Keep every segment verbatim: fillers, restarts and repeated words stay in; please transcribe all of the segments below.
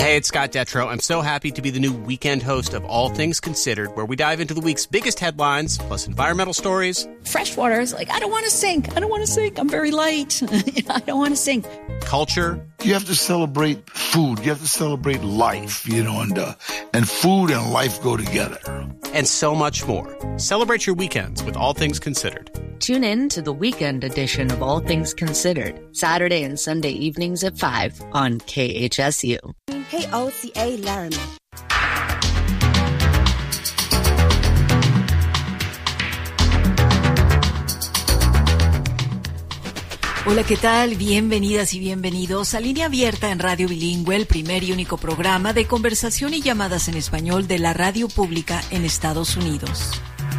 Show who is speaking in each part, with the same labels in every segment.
Speaker 1: Hey, it's Scott Detrow. I'm so happy to be the new weekend host of All Things Considered, where we dive into the week's biggest headlines, plus environmental stories.
Speaker 2: Freshwater is like, I don't want to sink. I don't want to sink. I'm very light. I don't want to sink.
Speaker 1: Culture.
Speaker 3: You have to celebrate food. You have to celebrate life, you know, and, uh, and food and life go together.
Speaker 1: And so much more. Celebrate your weekends with All Things Considered.
Speaker 4: Tune in to the weekend edition of All Things Considered, Saturday and Sunday evenings at five on K H S U.
Speaker 5: K O C A Laramie.
Speaker 2: Hola, ¿qué tal? Bienvenidas y bienvenidos a Línea Abierta en Radio Bilingüe, el primer y único programa de conversación y llamadas en español de la radio pública en Estados Unidos.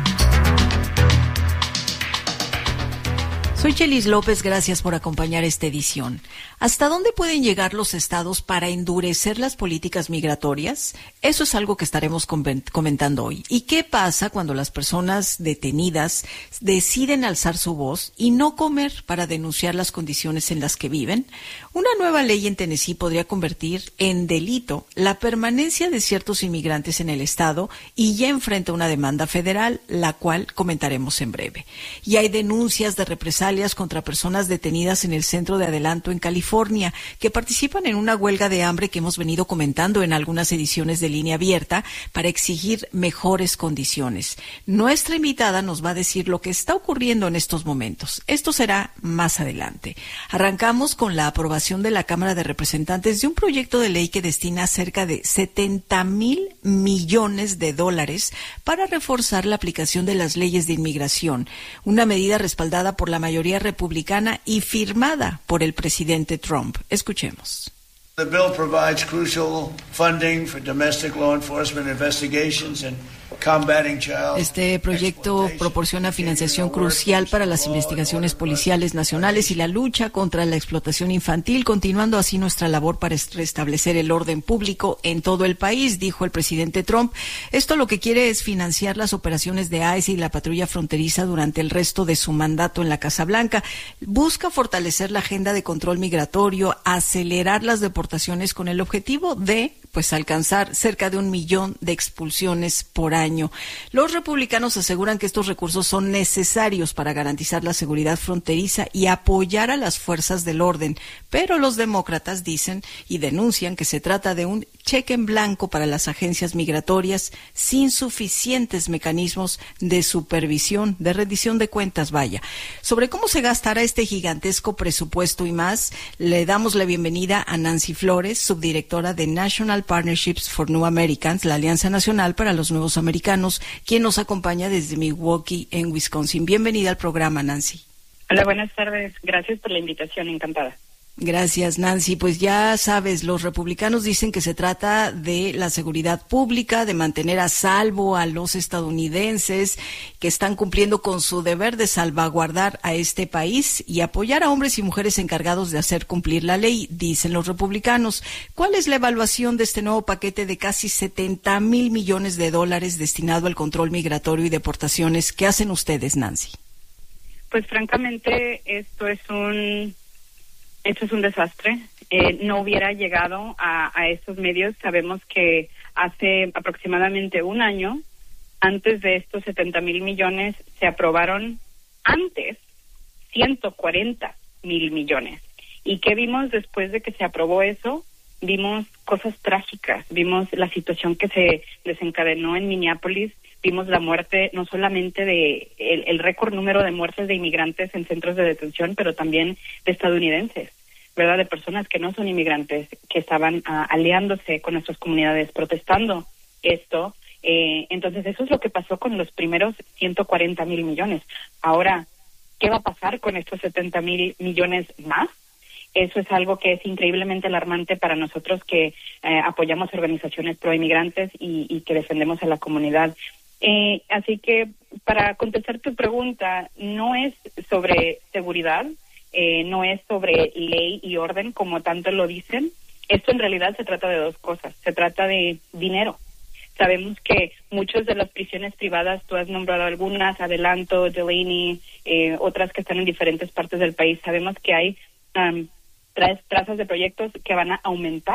Speaker 2: Soy Chelis López, gracias por acompañar esta edición. ¿Hasta dónde pueden llegar los estados para endurecer las políticas migratorias? Eso es algo que estaremos comentando hoy. ¿Y qué pasa cuando las personas detenidas deciden alzar su voz y no comer para denunciar las condiciones en las que viven? Una nueva ley en Tennessee podría convertir en delito la permanencia de ciertos inmigrantes en el estado y ya enfrenta una demanda federal, la cual comentaremos en breve. Y hay denuncias de represalias contra personas detenidas en el Centro de Adelanto en California, que participan en una huelga de hambre que hemos venido comentando en algunas ediciones de Línea Abierta para exigir mejores condiciones. Nuestra invitada nos va a decir lo que está ocurriendo en estos momentos. Esto será más adelante. Arrancamos con la aprobación de la Cámara de Representantes de un proyecto de ley que destina cerca de setenta mil millones de dólares para reforzar la aplicación de las leyes de inmigración, una medida respaldada por la mayoría republicana y firmada por el presidente Trump. Escuchemos.
Speaker 6: The bill provides crucial funding for domestic law enforcement investigations and combating child.
Speaker 2: Este proyecto proporciona financiación crucial para las investigaciones policiales nacionales y la lucha contra la explotación infantil, continuando así nuestra labor para restablecer el orden público en todo el país, dijo el presidente Trump. Esto lo que quiere es financiar las operaciones de ICE y la patrulla fronteriza durante el resto de su mandato en la Casa Blanca. Busca fortalecer la agenda de control migratorio, acelerar las deportaciones con el objetivo de pues alcanzar cerca de un millón de expulsiones por año. Los republicanos aseguran que estos recursos son necesarios para garantizar la seguridad fronteriza y apoyar a las fuerzas del orden, pero los demócratas dicen y denuncian que se trata de un cheque en blanco para las agencias migratorias sin suficientes mecanismos de supervisión, de rendición de cuentas, vaya. Sobre cómo se gastará este gigantesco presupuesto y más, le damos la bienvenida a Nancy Flores, subdirectora de National Partnerships for New Americans, la Alianza Nacional para los Nuevos Americanos, quien nos acompaña desde Milwaukee, en Wisconsin. Bienvenida al programa, Nancy.
Speaker 7: Hola, buenas tardes. Gracias por la invitación, encantada.
Speaker 2: Gracias, Nancy. Pues ya sabes, los republicanos dicen que se trata de la seguridad pública, de mantener a salvo a los estadounidenses que están cumpliendo con su deber de salvaguardar a este país y apoyar a hombres y mujeres encargados de hacer cumplir la ley, dicen los republicanos. ¿Cuál es la evaluación de este nuevo paquete de casi setenta mil millones de dólares destinado al control migratorio y deportaciones? ¿Qué hacen ustedes, Nancy?
Speaker 7: Pues francamente, esto es un... Esto es un desastre. Eh, no hubiera llegado a, a estos medios. Sabemos que hace aproximadamente un año, antes de estos setenta mil millones, se aprobaron antes ciento cuarenta mil millones. ¿Y qué vimos después de que se aprobó eso? Vimos cosas trágicas. Vimos la situación que se desencadenó en Minneapolis. Vimos la muerte, no solamente de el, el récord número de muertes de inmigrantes en centros de detención, pero también de estadounidenses, ¿verdad? De personas que no son inmigrantes, que estaban uh, aliándose con nuestras comunidades, protestando esto. Eh, entonces, eso es lo que pasó con los primeros ciento cuarenta mil millones. Ahora, ¿qué va a pasar con estos setenta mil millones más? Eso es algo que es increíblemente alarmante para nosotros que eh, apoyamos organizaciones pro inmigrantes y, y que defendemos a la comunidad. Eh, así que, para contestar tu pregunta, no es sobre seguridad, eh, no es sobre ley y orden como tanto lo dicen. Esto en realidad se trata de dos cosas. Se trata de dinero. Sabemos que muchas de las prisiones privadas, tú has nombrado algunas, Adelanto, Delaney, eh, otras que están en diferentes partes del país, sabemos que hay um, tras, trazas de proyectos que van a aumentar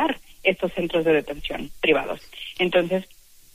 Speaker 7: estos centros de detención privados. Entonces,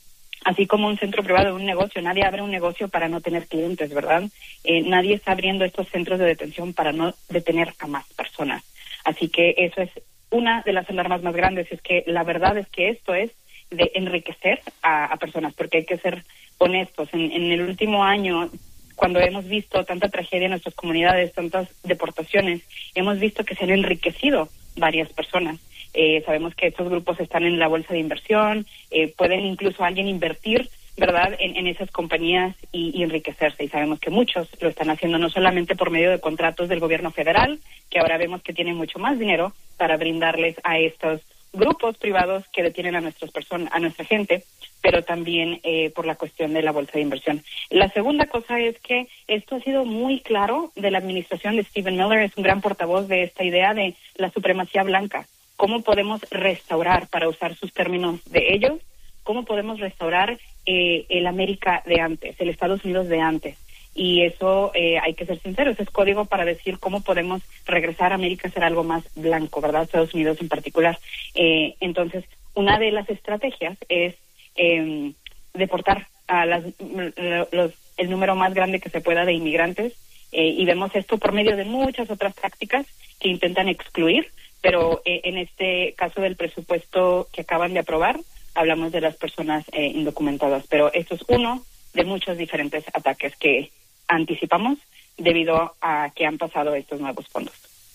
Speaker 7: así como un centro privado, un negocio, nadie abre un negocio para no tener clientes, ¿verdad? Eh, nadie está abriendo estos centros de detención para no detener a más personas. Así que eso es una de las alarmas más grandes, es que la verdad es que esto es de enriquecer a, a personas, porque hay que ser honestos. En, en el último año, cuando hemos visto tanta tragedia en nuestras comunidades, tantas deportaciones, hemos visto que se han enriquecido varias personas. Eh, sabemos que estos grupos están en la bolsa de inversión, eh, pueden incluso alguien invertir, ¿verdad?, en, en esas compañías y, y enriquecerse. Y sabemos que muchos lo están haciendo no solamente por medio de contratos del gobierno federal, que ahora vemos que tienen mucho más dinero para brindarles a estos grupos privados que detienen a nuestras personas, a nuestra gente, pero también eh, por la cuestión de la bolsa de inversión. La segunda cosa es que esto ha sido muy claro de la administración de Stephen Miller, es un gran portavoz de esta idea de la supremacía blanca. ¿Cómo podemos restaurar, para usar sus términos de ellos, cómo podemos restaurar eh, el América de antes, el Estados Unidos de antes? Y eso, eh, hay que ser sinceros, es código para decir cómo podemos regresar a América a ser algo más blanco, ¿verdad? Estados Unidos en particular. Eh, entonces, una de las estrategias es eh, deportar a las, los, el número más grande que se pueda de inmigrantes, eh, y vemos esto por medio de muchas otras tácticas que intentan excluir, pero eh, en este caso del presupuesto que acaban de aprobar, hablamos de las personas eh, indocumentadas, pero esto es uno de muchos diferentes ataques que anticipamos debido a que han pasado estos nuevos fondos.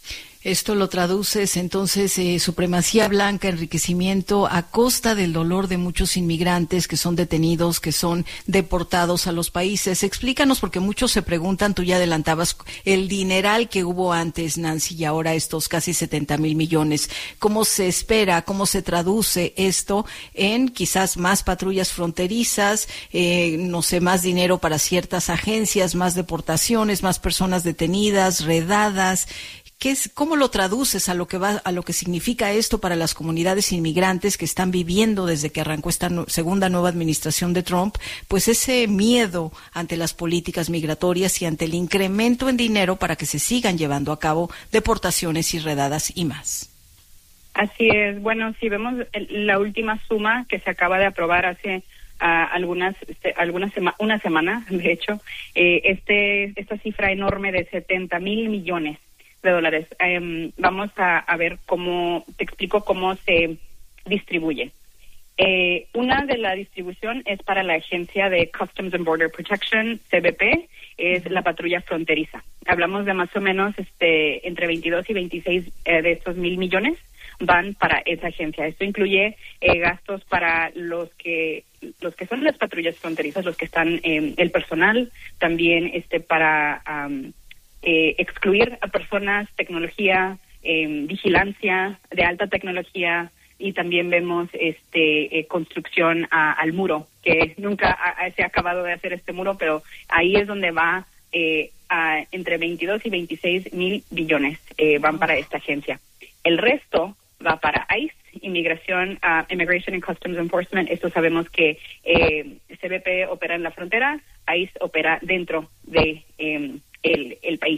Speaker 2: Esto lo traduces entonces, eh, supremacía blanca, enriquecimiento a costa del dolor de muchos inmigrantes que son detenidos, que son deportados a los países. Explícanos, porque muchos se preguntan, tú ya adelantabas el dineral que hubo antes, Nancy, y ahora estos casi setenta mil millones. ¿Cómo se espera, cómo se traduce esto en quizás más patrullas fronterizas, eh, no sé, más dinero para ciertas agencias, más deportaciones, más personas detenidas, redadas? ¿Qué es, cómo lo traduces a lo que va, a lo que significa esto para las comunidades inmigrantes que están viviendo desde que arrancó esta no, segunda nueva administración de Trump, pues ese miedo ante las políticas migratorias y ante el incremento en dinero para que se sigan llevando a cabo deportaciones y redadas y más?
Speaker 7: Así es. Bueno, si vemos el, la última suma que se acaba de aprobar hace uh, algunas, este, algunas sema, una semana, de hecho, eh, este esta cifra enorme de setenta mil millones de dólares. Um, vamos a, a ver cómo, te explico cómo se distribuye. Eh, una de la distribución es para la Agencia de Customs and Border Protection, C B P, es la patrulla fronteriza. Hablamos de más o menos este entre veintidós y veintiséis eh, de estos mil millones van para esa agencia. Esto incluye eh, gastos para los que los que son las patrullas fronterizas, los que están eh, el personal, también este para um, Eh, excluir a personas, tecnología, eh, vigilancia de alta tecnología, y también vemos este eh, construcción a, al muro, que nunca a, a, se ha acabado de hacer este muro, pero ahí es donde va eh, a, entre veintidós y veintiséis mil billones eh, van para esta agencia. El resto va para ICE, Inmigración, uh, Immigration and Customs Enforcement. Esto sabemos que eh, C B P opera en la frontera, ICE opera dentro de eh, El, el país,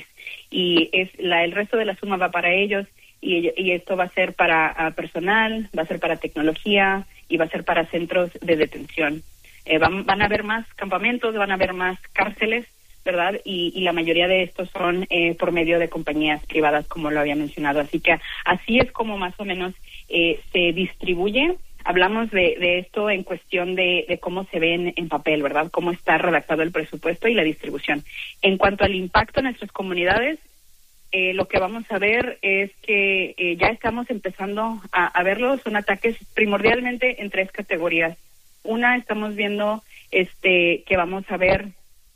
Speaker 7: y es la el resto de la suma va para ellos, y, y esto va a ser para uh, personal, va a ser para tecnología y va a ser para centros de detención. Eh, van, van a haber más campamentos, van a haber más cárceles, ¿verdad? Y, y la mayoría de estos son eh, por medio de compañías privadas, como lo había mencionado. Así que así es como más o menos eh, se distribuye. Hablamos de, de esto en cuestión de, de cómo se ve en, en papel, ¿verdad? Cómo está redactado el presupuesto y la distribución. En cuanto al impacto en nuestras comunidades, eh, lo que vamos a ver es que eh, ya estamos empezando a, a verlo. Son ataques primordialmente en tres categorías. Una, estamos viendo este que vamos a ver,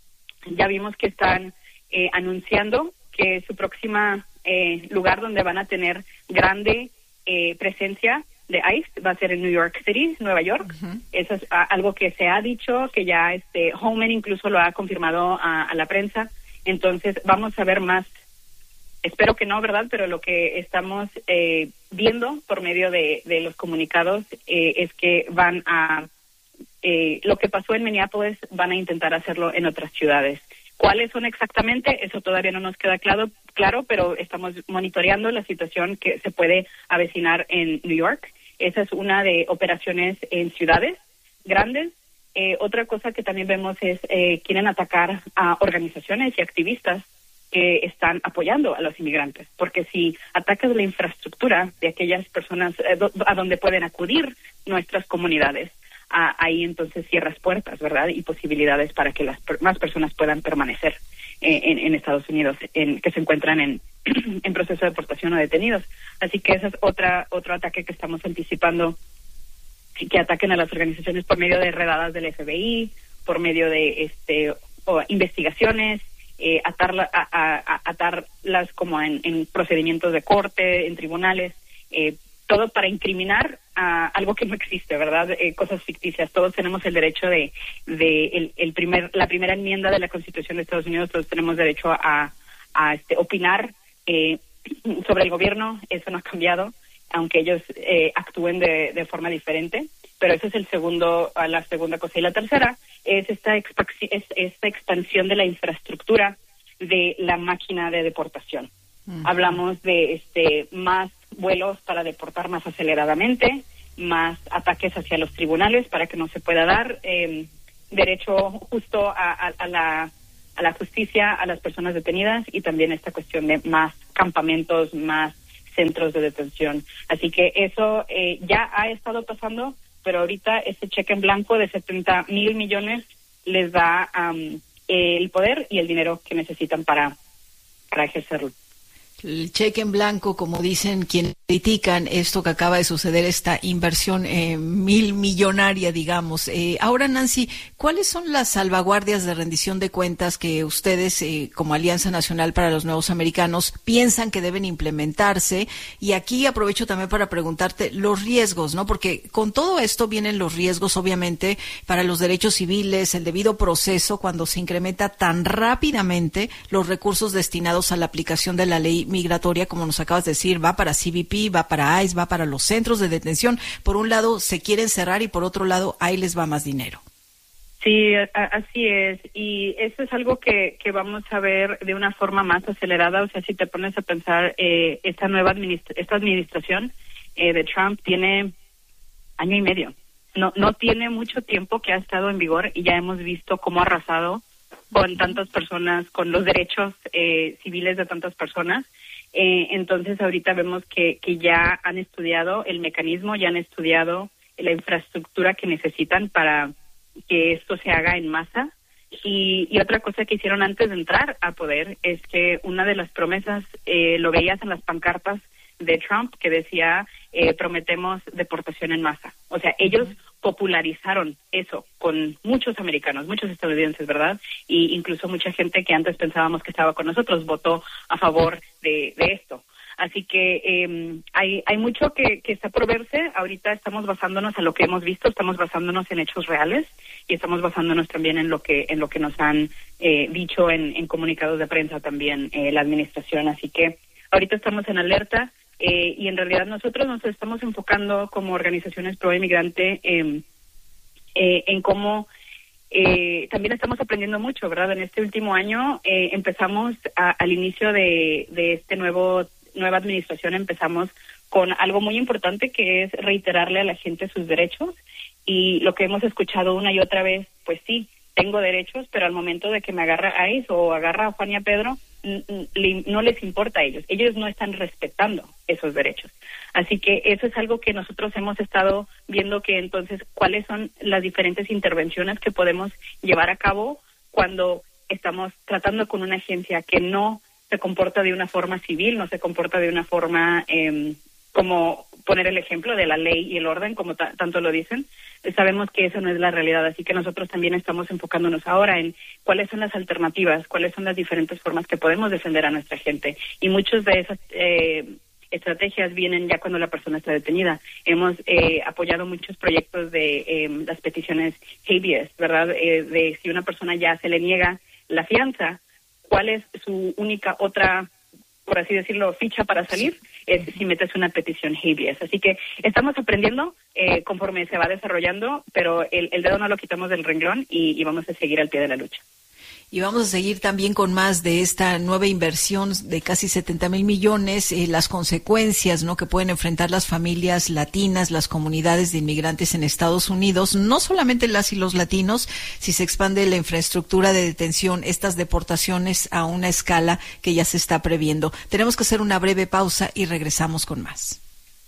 Speaker 7: ya vimos que están eh, anunciando que su próxima eh, lugar donde van a tener grande eh, presencia de ICE va a ser en New York City, Nueva York. Uh-huh. Eso es a, algo que se ha dicho, que ya este Holman incluso lo ha confirmado a, a la prensa. Entonces vamos a ver más. Espero que no, ¿verdad? Pero lo que estamos eh, viendo por medio de, de los comunicados eh, es que van a eh, lo que pasó en Minneapolis van a intentar hacerlo en otras ciudades. ¿Cuáles son exactamente? Eso todavía no nos queda claro, claro, pero estamos monitoreando la situación que se puede avecinar en New York. Esa es una de operaciones en ciudades grandes. Eh, otra cosa que también vemos es eh, quieren atacar a organizaciones y activistas que están apoyando a los inmigrantes, porque si atacas la infraestructura de aquellas personas eh, do, a donde pueden acudir nuestras comunidades, a, ahí entonces cierras puertas, ¿verdad? Y posibilidades para que las per- más personas puedan permanecer eh, en, en Estados Unidos, en, que se encuentran en, en proceso de deportación o detenidos. Así que ese es otra otro ataque que estamos anticipando, que ataquen a las organizaciones por medio de redadas del F B I, por medio de este o investigaciones, eh, atarla, a, a, a, atarlas como en, en procedimientos de corte, en tribunales, eh, todo para incriminar a algo que no existe, ¿verdad? Eh, cosas ficticias. Todos tenemos el derecho de, de el, el primer, la primera enmienda de la Constitución de Estados Unidos, todos tenemos derecho a, a este, opinar eh, sobre el gobierno. Eso no ha cambiado, aunque ellos eh, actúen de, de forma diferente, pero ese es el segundo, la segunda cosa. Y la tercera es esta, expa- es esta expansión de la infraestructura de la máquina de deportación. Uh-huh. Hablamos de este más vuelos para deportar más aceleradamente, más ataques hacia los tribunales para que no se pueda dar eh, derecho justo a, a, a la a la justicia a las personas detenidas, y también esta cuestión de más campamentos, más centros de detención. Así que eso eh, ya ha estado pasando, pero ahorita este cheque en blanco de setenta mil millones les da um, el poder y el dinero que necesitan para, para ejercerlo.
Speaker 2: El cheque en blanco, como dicen quienes critican esto que acaba de suceder, esta inversión eh, mil millonaria, digamos. Eh, ahora, Nancy, ¿cuáles son las salvaguardias de rendición de cuentas que ustedes, eh, como Alianza Nacional para los Nuevos Americanos, piensan que deben implementarse? Y aquí aprovecho también para preguntarte los riesgos, ¿no? Porque con todo esto vienen los riesgos, obviamente, para los derechos civiles, el debido proceso, cuando se incrementa tan rápidamente los recursos destinados a la aplicación de la ley migratoria, como nos acabas de decir, va para C B P, va para ICE, va para los centros de detención. Por un lado se quieren cerrar y por otro lado ahí les va más dinero.
Speaker 7: Sí, a, así es, y eso es algo que, que vamos a ver de una forma más acelerada. O sea, si te pones a pensar, eh, esta nueva administra- esta administración eh, de Trump tiene año y medio, no no tiene mucho tiempo que ha estado en vigor, y ya hemos visto cómo ha arrasado con tantas personas, con los derechos eh, civiles de tantas personas. Eh, entonces ahorita vemos que, que ya han estudiado el mecanismo, ya han estudiado la infraestructura que necesitan para que esto se haga en masa. Y, y otra cosa que hicieron antes de entrar a poder es que una de las promesas, eh, lo veías en las pancartas de Trump, que decía eh, prometemos deportación en masa. O sea, ellos popularizaron eso con muchos americanos, muchos estadounidenses, ¿verdad? Y incluso mucha gente que antes pensábamos que estaba con nosotros votó a favor de, de esto. Así que eh, hay hay mucho que, que está por verse. Ahorita estamos basándonos en lo que hemos visto, estamos basándonos en hechos reales, y estamos basándonos también en lo que en lo que nos han eh, dicho en, en comunicados de prensa también eh, la administración. Así que ahorita estamos en alerta. Eh, y en realidad nosotros nos estamos enfocando como organizaciones pro inmigrante eh, eh, en cómo eh, también estamos aprendiendo mucho, ¿verdad? En este último año eh, empezamos a, al inicio de, de este nuevo nueva administración, empezamos con algo muy importante, que es reiterarle a la gente sus derechos, y lo que hemos escuchado una y otra vez, pues sí, tengo derechos, pero al momento de que me agarra ICE o agarra a Juan y a Pedro, no les importa a ellos, ellos no están respetando esos derechos. Así que eso es algo que nosotros hemos estado viendo, que entonces cuáles son las diferentes intervenciones que podemos llevar a cabo cuando estamos tratando con una agencia que no se comporta de una forma civil, no se comporta de una forma eh, como poner el ejemplo de la ley y el orden, como t- tanto lo dicen. Sabemos que eso no es la realidad, así que nosotros también estamos enfocándonos ahora en cuáles son las alternativas, cuáles son las diferentes formas que podemos defender a nuestra gente. Y muchas de esas eh, estrategias vienen ya cuando la persona está detenida. Hemos eh, apoyado muchos proyectos de eh, las peticiones habeas, ¿verdad? Eh, de si una persona ya se le niega la fianza, ¿cuál es su única otra, por así decirlo, ficha para salir? Es si metes una petición habeas. Así que estamos aprendiendo eh, conforme se va desarrollando, pero el, el dedo no lo quitamos del renglón, y, y vamos a seguir al pie de la lucha.
Speaker 2: Y vamos a seguir también con más de esta nueva inversión de casi setenta mil millones, eh, las consecuencias, ¿no?, que pueden enfrentar las familias latinas, las comunidades de inmigrantes en Estados Unidos, no solamente las y los latinos, si se expande la infraestructura de detención, estas deportaciones a una escala que ya se está previendo. Tenemos que hacer una breve pausa y regresamos con más.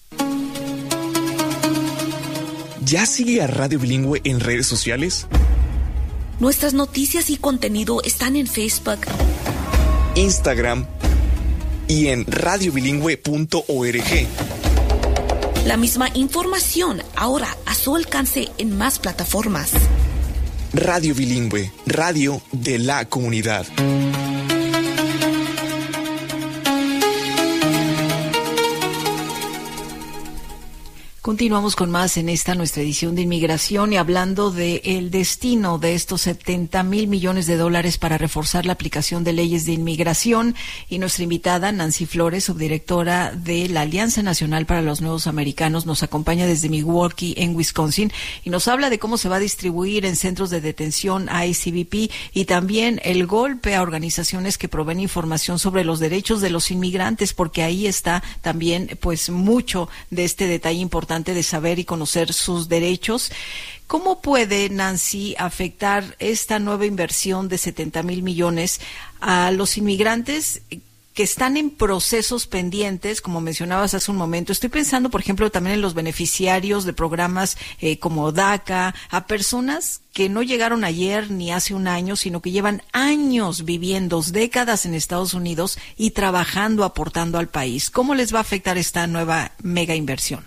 Speaker 8: ¿Ya sigue a Radio Bilingüe en redes sociales?
Speaker 9: Nuestras noticias y contenido están en Facebook,
Speaker 8: Instagram y en radio bilingüe punto org.
Speaker 9: La misma información ahora a su alcance en más plataformas.
Speaker 8: Radio Bilingüe, radio de la comunidad.
Speaker 2: Continuamos con más en esta nuestra edición de inmigración y hablando de el destino de estos setenta mil millones de dólares para reforzar la aplicación de leyes de inmigración. Y nuestra invitada, Nancy Flores, subdirectora de la Alianza Nacional para los Nuevos Americanos, nos acompaña desde Milwaukee, en Wisconsin, y nos habla de cómo se va a distribuir en centros de detención I C B P y también el golpe a organizaciones que proveen información sobre los derechos de los inmigrantes, porque ahí está también pues mucho de este detalle importante de saber y conocer sus derechos. ¿Cómo puede, Nancy, afectar esta nueva inversión de setenta mil millones a los inmigrantes que están en procesos pendientes, como mencionabas hace un momento? Estoy pensando, por ejemplo, también en los beneficiarios de programas eh, como DACA, a personas que no llegaron ayer ni hace un año, sino que llevan años viviendo, décadas en Estados Unidos y trabajando, aportando al país. ¿Cómo les va a afectar esta nueva mega inversión?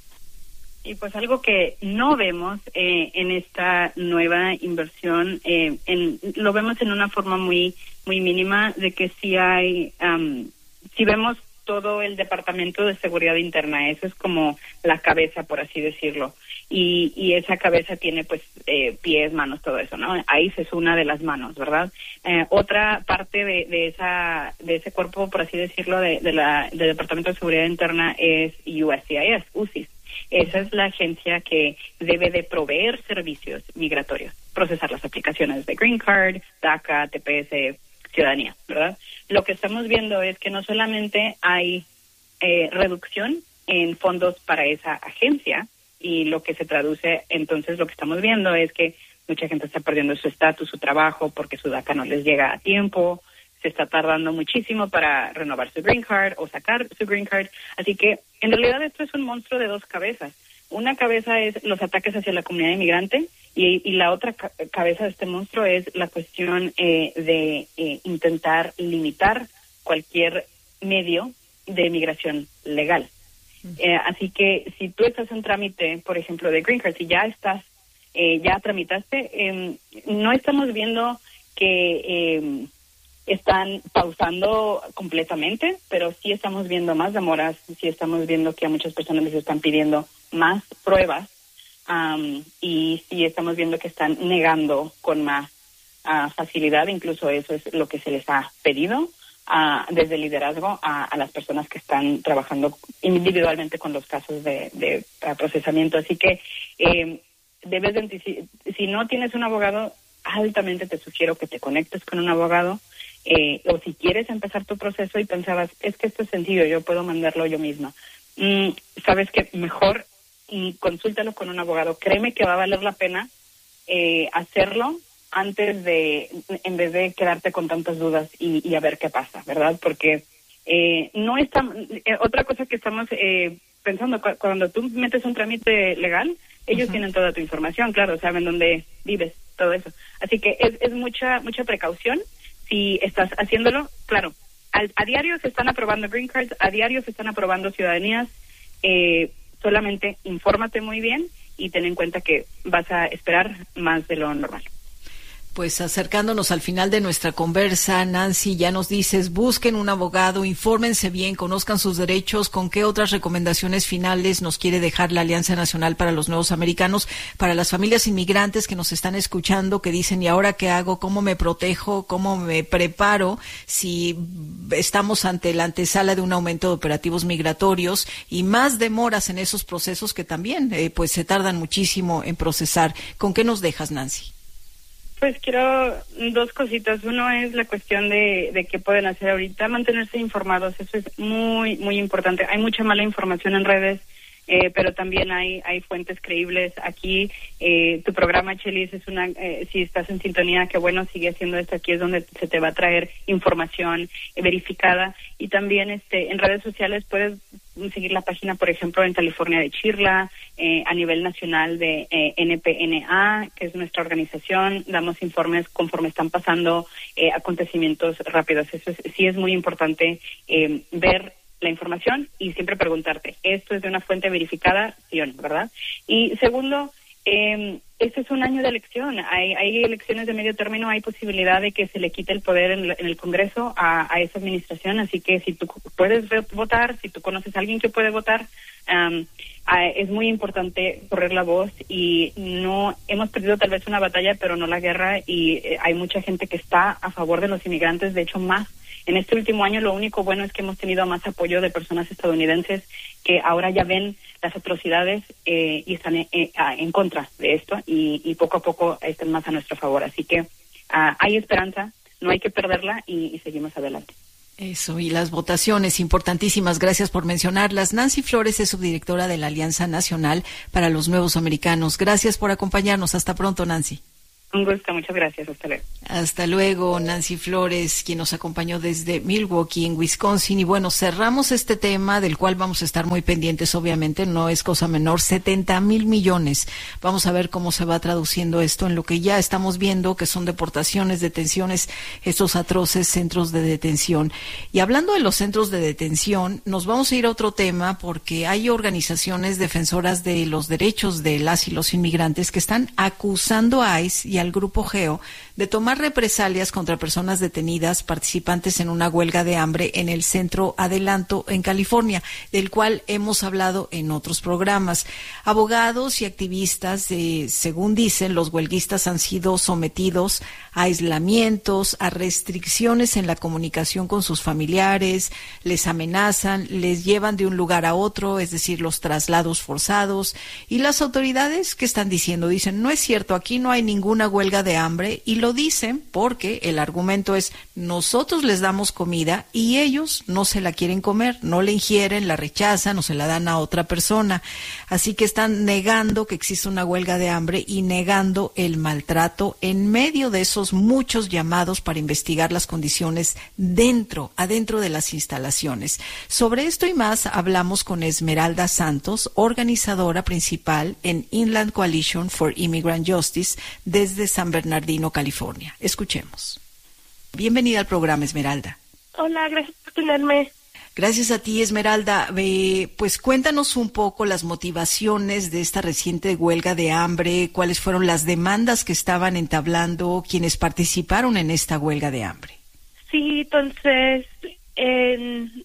Speaker 7: Y pues algo que no vemos eh, en esta nueva inversión, eh, en, lo vemos en una forma muy muy mínima, de que sí hay, um, si vemos todo el Departamento de Seguridad Interna, eso es como la cabeza, por así decirlo, y, y esa cabeza tiene pues eh, pies, manos, todo eso, ¿no? Ahí es una de las manos, ¿verdad? Eh, otra parte de, de esa de ese cuerpo, por así decirlo, de, de la del Departamento de Seguridad Interna es U S C I S, U C I S. Esa es la agencia que debe de proveer servicios migratorios, procesar las aplicaciones de Green Card, DACA, T P S, ciudadanía, ¿verdad? Lo que estamos viendo es que no solamente hay eh, reducción en fondos para esa agencia, y lo que se traduce, entonces lo que estamos viendo es que mucha gente está perdiendo su estatus, su trabajo, porque su DACA no les llega a tiempo, se está tardando muchísimo para renovar su Green Card o sacar su Green Card. Así que, en realidad, esto es un monstruo de dos cabezas. Una cabeza es los ataques hacia la comunidad inmigrante y, y la otra ca- cabeza de este monstruo es la cuestión eh, de eh, intentar limitar cualquier medio de migración legal. Uh-huh. Eh, así que, si tú estás en trámite, por ejemplo, de Green Card, si ya estás, eh, ya tramitaste, eh, no estamos viendo que... Eh, están pausando completamente, pero sí estamos viendo más demoras, sí estamos viendo que a muchas personas les están pidiendo más pruebas, um, y sí estamos viendo que están negando con más uh, facilidad, incluso eso es lo que se les ha pedido uh, desde el liderazgo a, a las personas que están trabajando individualmente con los casos de, de uh, procesamiento. Así que eh, debes de, si, si no tienes un abogado, altamente te sugiero que te conectes con un abogado. Eh, o si quieres empezar tu proceso y pensabas, es que esto es sencillo, yo puedo mandarlo yo misma. Mm, sabes que mejor mm, consúltalo con un abogado. Créeme que va a valer la pena eh, hacerlo antes de, en vez de quedarte con tantas dudas y, y a ver qué pasa, ¿verdad? Porque eh, no está, eh, otra cosa que estamos eh, pensando, cu- cuando tú metes un trámite legal, ellos uh-huh. tienen toda tu información, claro, saben dónde vives, todo eso. Así que es, es mucha mucha precaución. Si estás haciéndolo, claro, a, a diario se están aprobando green cards, a diario se están aprobando ciudadanías, eh, solamente infórmate muy bien y ten en cuenta que vas a esperar más de lo normal.
Speaker 2: Pues acercándonos al final de nuestra conversa, Nancy, ya nos dices, busquen un abogado, infórmense bien, conozcan sus derechos. ¿Con qué otras recomendaciones finales nos quiere dejar la Alianza Nacional para los Nuevos Americanos, para las familias inmigrantes que nos están escuchando, que dicen, ¿y ahora qué hago? ¿Cómo me protejo? ¿Cómo me preparo si estamos ante la antesala de un aumento de operativos migratorios y más demoras en esos procesos que también eh, pues se tardan muchísimo en procesar? ¿Con qué nos dejas, Nancy?
Speaker 7: Pues quiero dos cositas. Uno es la cuestión de, de qué pueden hacer ahorita, mantenerse informados. Eso es muy, muy importante. Hay mucha mala información en redes, eh, pero también hay hay fuentes creíbles. Aquí, eh, tu programa, Chelis, es una, eh, si estás en sintonía, qué bueno, sigue haciendo esto. Aquí es donde se te va a traer información eh, verificada. Y también este en redes sociales puedes seguir la página, por ejemplo, en California de Chirla, eh, a nivel nacional de eh, N P N A, que es nuestra organización. Damos informes conforme están pasando eh, acontecimientos rápidos. Eso es, sí es muy importante eh, ver la información y siempre preguntarte, ¿esto es de una fuente verificada? Sí o no, ¿verdad? Y segundo, eh, este es un año de elección. Hay, hay elecciones de medio término, hay posibilidad de que se le quite el poder en, en el Congreso a, a esa administración, así que si tú puedes votar, si tú conoces a alguien que puede votar, um, a, es muy importante correr la voz. Y no hemos perdido tal vez una batalla, pero no la guerra, y eh, hay mucha gente que está a favor de los inmigrantes, de hecho más. En este último año lo único bueno es que hemos tenido más apoyo de personas estadounidenses que ahora ya ven las atrocidades eh, y están en, en contra de esto, y, y poco a poco están más a nuestro favor. Así que uh, hay esperanza, no hay que perderla, y, y seguimos adelante.
Speaker 2: Eso, y las votaciones importantísimas, gracias por mencionarlas. Nancy Flores es subdirectora de la Alianza Nacional para los Nuevos Americanos. Gracias por acompañarnos. Hasta pronto, Nancy.
Speaker 7: Un gusto, muchas gracias. Hasta luego.
Speaker 2: Hasta luego, Nancy Flores, quien nos acompañó desde Milwaukee, en Wisconsin. Y bueno, cerramos este tema del cual vamos a estar muy pendientes, obviamente, no es cosa menor, setenta mil millones. Vamos a ver cómo se va traduciendo esto en lo que ya estamos viendo, que son deportaciones, detenciones, estos atroces centros de detención. Y hablando de los centros de detención, nos vamos a ir a otro tema, porque hay organizaciones defensoras de los derechos de las y los inmigrantes que están acusando a ICE y al Grupo Geo de tomar represalias contra personas detenidas participantes en una huelga de hambre en el Centro Adelanto en California, del cual hemos hablado en otros programas. Abogados y activistas, eh, según dicen, los huelguistas han sido sometidos a aislamientos, a restricciones en la comunicación con sus familiares, les amenazan, les llevan de un lugar a otro, es decir, los traslados forzados. Y las autoridades, ¿qué están diciendo? Dicen, no es cierto, aquí no hay ninguna huelga de hambre, y lo dicen porque el argumento es, nosotros les damos comida y ellos no se la quieren comer, no la ingieren, la rechazan o se la dan a otra persona. Así que están negando que existe una huelga de hambre y negando el maltrato en medio de esos muchos llamados para investigar las condiciones dentro, adentro de las instalaciones. Sobre esto y más hablamos con Esmeralda Santos, organizadora principal en Inland Coalition for Immigrant Justice desde San Bernardino, California. Escuchemos. Bienvenida al programa, Esmeralda.
Speaker 10: Hola, gracias por tenerme.
Speaker 2: Gracias a ti, Esmeralda. Eh, pues cuéntanos un poco las motivaciones de esta reciente huelga de hambre, cuáles fueron las demandas que estaban entablando quienes participaron en esta huelga de hambre.
Speaker 10: Sí, entonces, en,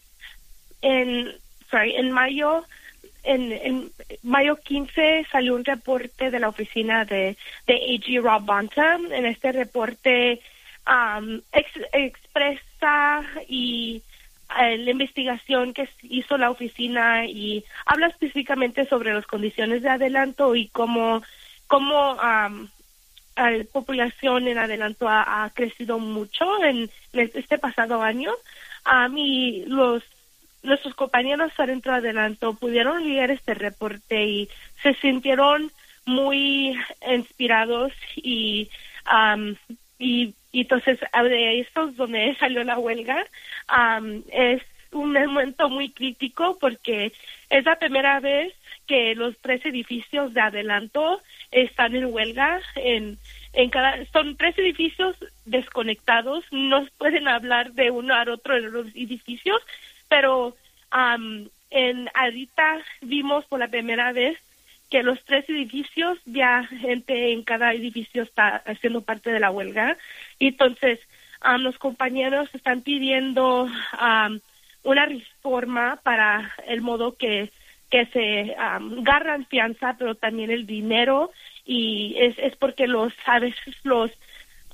Speaker 10: en, sorry, en mayo, en, en mayo quince salió un reporte de la oficina de, de A G Rob Bonta. En este reporte um, ex, expresa y uh, la investigación que hizo la oficina, y habla específicamente sobre las condiciones de adelanto y cómo, cómo um, la población en adelanto ha, ha crecido mucho en, en este pasado año. Um, y los nuestros compañeros adentro de adelanto pudieron leer este reporte y se sintieron muy inspirados, y um, y, y entonces de esto es donde salió la huelga. Um, es un momento muy crítico porque es la primera vez que los tres edificios de adelanto están en huelga. En en cada son tres edificios desconectados, no pueden hablar de uno al otro en los edificios, pero um, en ahorita vimos por la primera vez que los tres edificios, ya gente en cada edificio está haciendo parte de la huelga, y entonces um, los compañeros están pidiendo um, una reforma para el modo que que se um, agarran fianza, pero también el dinero, y es es porque los a veces los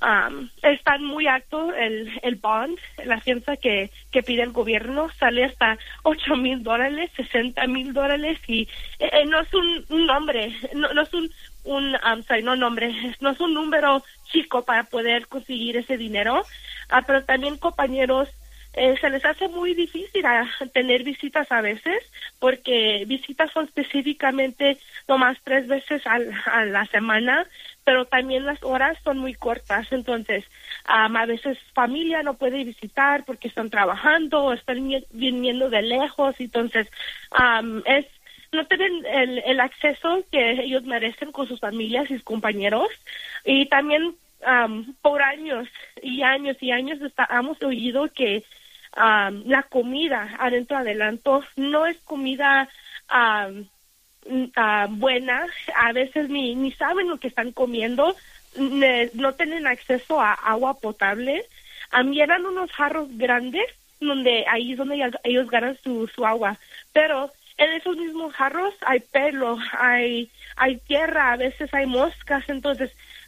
Speaker 10: um, están muy alto el, el bond, la fianza que, que pide el gobierno, sale hasta ocho mil dólares, sesenta mil dólares, y eh, no es un, un nombre, no, no es un, un um, sorry, no nombre, no es un número chico para poder conseguir ese dinero, uh, pero también, compañeros, Eh, se les hace muy difícil a tener visitas a veces, porque visitas son específicamente nomás tres veces al, a la semana, pero también las horas son muy cortas. Entonces, um, a veces familia no puede visitar porque están trabajando o están viniendo de lejos. Entonces, um, es no tienen el, el acceso que ellos merecen con sus familias y sus compañeros. Y también um, por años y años y años está, hemos oído que Um, la comida adentro adelanto no es comida um, uh, buena, a veces ni, ni saben lo que están comiendo, ne, no tienen acceso a agua potable, um, eran unos jarros grandes donde ahí es donde ellos, ellos ganan su, su agua, pero en esos mismos jarros hay pelo, hay, hay tierra, a veces hay moscas, entonces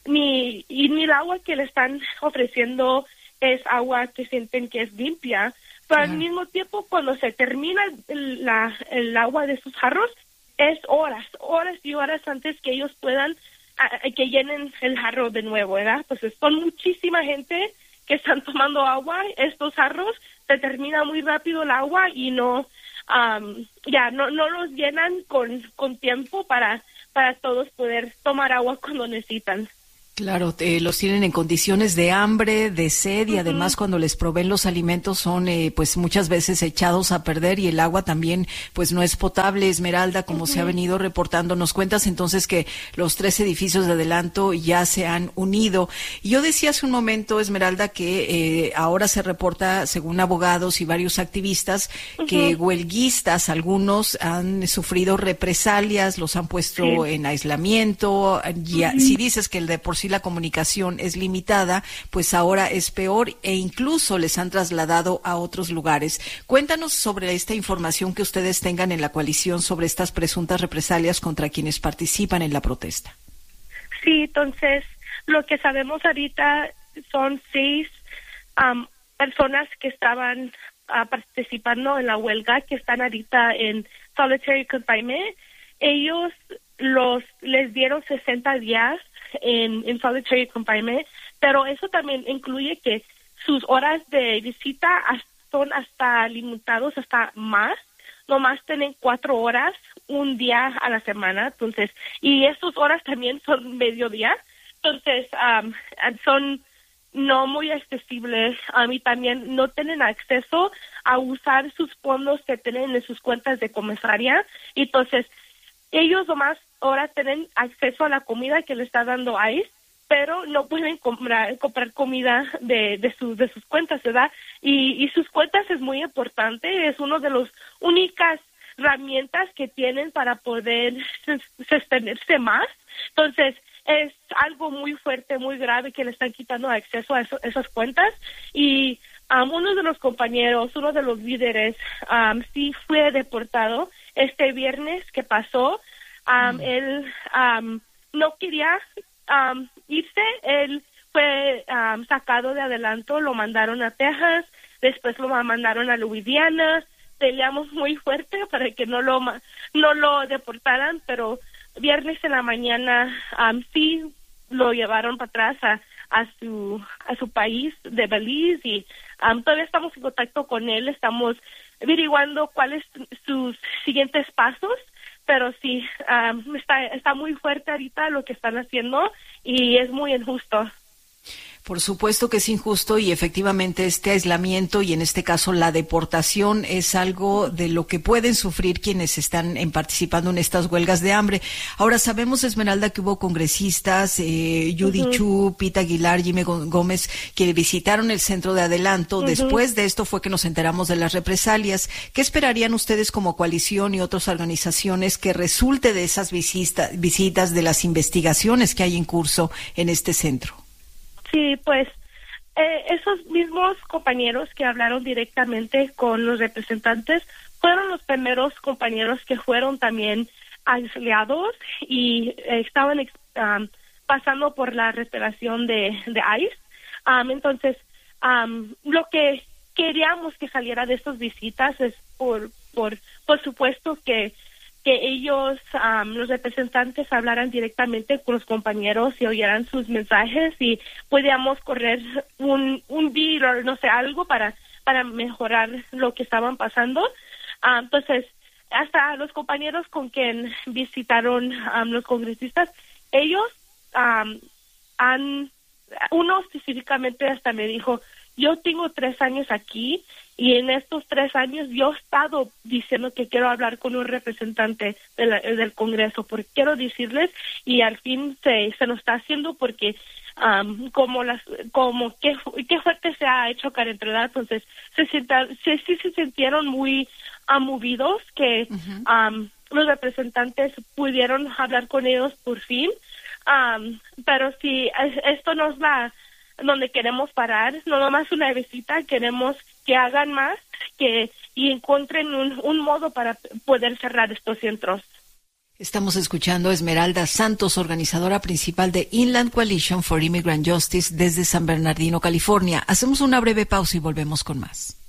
Speaker 10: ni, y ni el agua que le están ofreciendo es agua que sienten que es limpia, pero uh-huh. al mismo tiempo cuando se termina el, la, el agua de sus jarros, es horas, horas y horas antes que ellos puedan, a, que llenen el jarro de nuevo, ¿verdad? Pues son muchísima gente que están tomando agua, estos jarros, se termina muy rápido el agua y no, um, ya, no, no los llenan con, con tiempo para, para todos poder tomar agua cuando necesitan.
Speaker 2: Claro, eh, los tienen en condiciones de hambre, de sed, y uh-huh. además cuando les proveen los alimentos son eh, pues muchas veces echados a perder, y el agua también pues no es potable. Esmeralda, como uh-huh. se ha venido reportando, nos cuentas entonces que los tres edificios de adelanto ya se han unido. Y yo decía hace un momento, Esmeralda, que eh, ahora se reporta, según abogados y varios activistas, uh-huh. que huelguistas, algunos han sufrido represalias, los han puesto sí. en aislamiento. Ya, uh-huh. Si dices que el de por sí la comunicación es limitada, pues ahora es peor, e incluso les han trasladado a otros lugares. Cuéntanos sobre esta información que ustedes tengan en la coalición sobre estas presuntas represalias contra quienes participan en la protesta.
Speaker 10: Sí, entonces, lo que sabemos ahorita son seis um, personas que estaban uh, participando en la huelga, que están ahorita en solitary confinement. Ellos los les dieron sesenta días en, en solitary confinement, pero eso también incluye que sus horas de visita son hasta limitados, hasta más, nomás tienen cuatro horas, un día a la semana, entonces, y esas horas también son mediodía, entonces, um, son no muy accesibles, um, y también no tienen acceso a usar sus fondos que tienen en sus cuentas de comisaría, entonces, ellos nomás ahora tienen acceso a la comida que le está dando ICE, pero no pueden comprar comprar comida de de sus de sus cuentas, ¿verdad? Y y sus cuentas es muy importante, es uno de los únicas herramientas que tienen para poder sostenerse más. Entonces, es algo muy fuerte, muy grave que le están quitando acceso a eso, esas cuentas. Y um, uno de los compañeros, uno de los líderes, um, sí fue deportado este viernes que pasó. Um, mm. Él um, no quería um, irse, él fue um, sacado de adelanto, lo mandaron a Texas, después lo mandaron a Louisiana, peleamos muy fuerte para que no lo no lo deportaran, pero viernes en la mañana um, sí lo llevaron para atrás a, a su a su país de Belize, y um, todavía estamos en contacto con él, estamos averiguando cuáles sus siguientes pasos, pero sí, um, está está muy fuerte ahorita lo que están haciendo y es muy injusto.
Speaker 2: Por supuesto que es injusto, y efectivamente este aislamiento y en este caso la deportación es algo de lo que pueden sufrir quienes están en participando en estas huelgas de hambre. Ahora, sabemos, Esmeralda, que hubo congresistas, eh, Judy uh-huh. Chu, Pete Aguilar, Jimmy Gómez, que visitaron el centro de adelanto. Uh-huh. Después de esto fue que nos enteramos de las represalias. ¿Qué esperarían ustedes como coalición y otras organizaciones que resulte de esas visita, visitas, de las investigaciones que hay en curso en este centro?
Speaker 10: Sí, pues eh, esos mismos compañeros que hablaron directamente con los representantes fueron los primeros compañeros que fueron también aislados y eh, estaban um, pasando por la respiración de, de ICE. Um, entonces, um, lo que queríamos que saliera de estas visitas es por, por, por supuesto que que ellos, um, los representantes, hablaran directamente con los compañeros y oyeran sus mensajes y podíamos correr un, un bill o no sé, algo para, para mejorar lo que estaban pasando. Uh, entonces, hasta los compañeros con quien visitaron um, los congresistas, ellos um, han, uno específicamente hasta me dijo, yo tengo tres años aquí y en estos tres años yo he estado diciendo que quiero hablar con un representante de la, del Congreso, porque quiero decirles y al fin se, se nos está haciendo porque um, como las como qué, qué fuerte se ha hecho Carentreda, entonces se sientan, se, sí se sintieron muy uh, movidos que uh-huh. um, los representantes pudieron hablar con ellos por fin, um, pero si esto nos va donde queremos parar, no nomás una visita, queremos que hagan más que y encuentren un, un modo para poder cerrar estos centros.
Speaker 2: Estamos escuchando a Esmeralda Santos, organizadora principal de Inland Coalition for Immigrant Justice desde San Bernardino, California. Hacemos una breve pausa y volvemos con más.